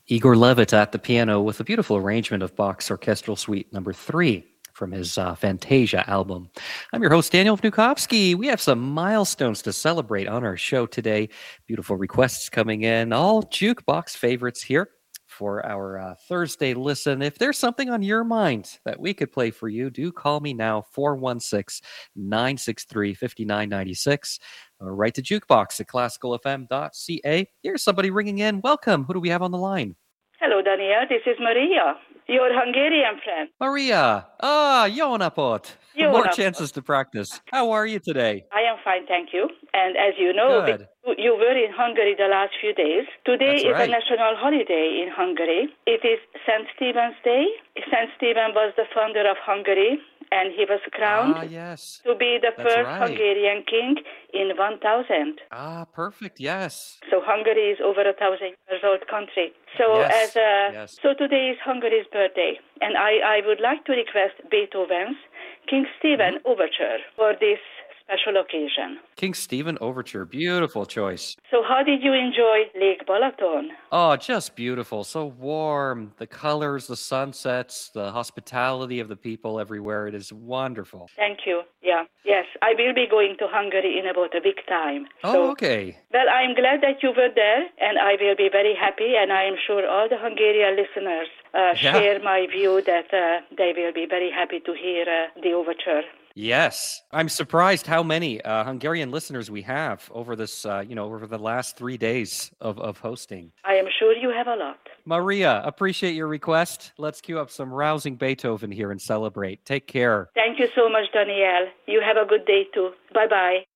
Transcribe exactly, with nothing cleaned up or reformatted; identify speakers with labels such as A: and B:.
A: Igor Levit at the piano with a beautiful arrangement of Bach's Orchestral Suite number three from his uh, Fantasia album. I'm your host, Daniel Vnukovsky. We have some milestones to celebrate on our show today. Beautiful requests coming in, all jukebox favorites here for our uh, Thursday listen. If there's something on your mind that we could play for you, do call me now, four one six, nine six three, five nine nine six, or write to jukebox at classical f m dot c a. Here's somebody ringing in. Welcome. Who do we have on the line?
B: Hello, Daniel. This is Maria, your Hungarian friend.
A: Maria. Ah, jó napot.
B: Jó
A: More
B: napot.
A: chances to practice. How are you today?
B: I am fine, thank you. And as you know,
A: Good.
B: you were in Hungary the last few days. Today
A: That's
B: is
A: right.
B: a national holiday in Hungary. It is Saint Stephen's Day. Saint Stephen was the founder of Hungary, and he was crowned
A: Ah, yes.
B: to be the
A: That's
B: first
A: right.
B: Hungarian king in one thousand.
A: Ah, perfect. Yes.
B: So Hungary is over a thousand years old country. So
A: Yes,
B: as a,
A: yes.
B: so today is Hungary's birthday, and I, I would like to request Beethoven's King Stephen
A: Mm-hmm.
B: Overture for this special occasion.
A: King Stephen Overture. Beautiful choice.
B: So how did you enjoy Lake Balaton?
A: Oh, just beautiful. So warm. The colors, the sunsets, the hospitality of the people everywhere. It is wonderful.
B: Thank you. Yeah. Yes, I will be going to Hungary in about a week time.
A: Oh,
B: So,
A: okay.
B: well, I'm glad that you were there, and I will be very happy, and I am sure all the Hungarian listeners uh,
A: Yeah.
B: share my view that uh, they will be very happy to hear uh, the overture.
A: Yes. I'm surprised how many uh, Hungarian listeners we have over this, uh, you know, over the last three days of, of hosting.
B: I am sure you have a lot.
A: Maria, appreciate your request. Let's cue up some rousing Beethoven here and celebrate. Take care.
B: Thank you so much, Danielle. You have a good day too. Bye-bye.